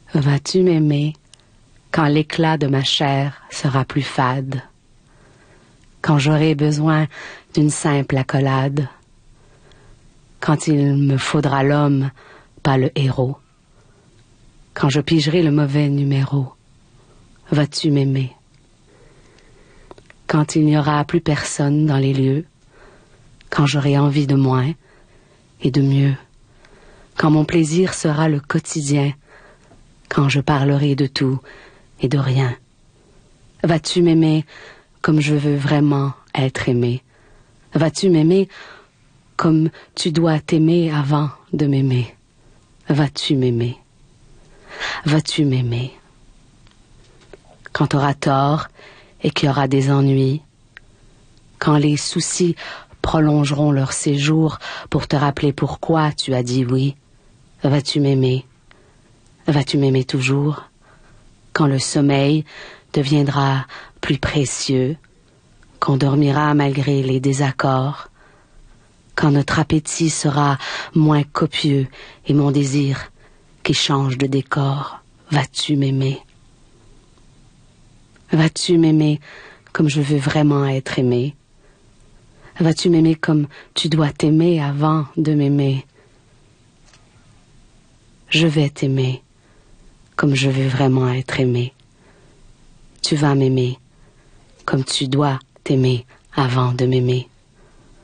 Vas-tu m'aimer quand l'éclat de ma chair sera plus fade, quand j'aurai besoin d'une simple accolade, quand il me faudra l'homme, pas le héros, quand je pigerai le mauvais numéro, vas-tu m'aimer? Quand il n'y aura plus personne dans les lieux, quand j'aurai envie de moins et de mieux, quand mon plaisir sera le quotidien, quand je parlerai de tout et de rien, vas-tu m'aimer comme je veux vraiment être aimé? Vas-tu m'aimer comme tu dois t'aimer avant de m'aimer? Vas-tu m'aimer? Vas-tu m'aimer? Quand t'auras tort et qu'il y aura des ennuis, quand les soucis prolongeront leur séjour pour te rappeler pourquoi tu as dit oui, vas-tu m'aimer? Vas-tu m'aimer toujours? Quand le sommeil deviendra plus précieux, qu'on dormira malgré les désaccords, quand notre appétit sera moins copieux et mon désir qui change de décor, vas-tu m'aimer? Vas-tu m'aimer comme je veux vraiment être aimé? Vas-tu m'aimer comme tu dois t'aimer avant de m'aimer? Je vais t'aimer comme je veux vraiment être aimé. Tu vas m'aimer comme tu dois t'aimer avant de m'aimer.